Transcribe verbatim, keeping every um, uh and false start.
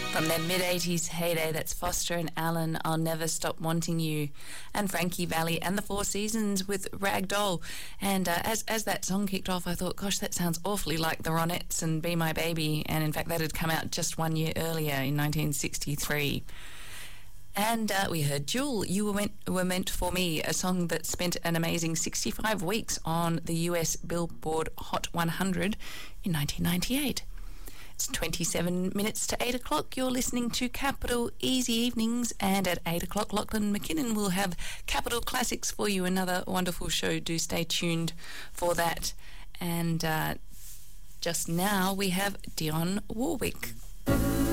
From their mid-eighties heyday, that's Foster and Allen, I'll Never Stop Wanting You, and Frankie Valli and the Four Seasons with Ragdoll. And uh, as as that song kicked off, I thought, gosh, that sounds awfully like the Ronettes and Be My Baby, and in fact that had come out just one year earlier in nineteen sixty-three. And uh, we heard Jewel, You Were Meant, Were Meant For Me, a song that spent an amazing sixty-five weeks on the U S Billboard Hot one hundred in nineteen ninety-eight. It's twenty-seven minutes to eight o'clock. You're listening to Capital Easy Evenings, and at eight o'clock, Lachlan McKinnon will have Capital Classics for you, another wonderful show. Do stay tuned for that. And uh, just now, we have Dionne Warwick.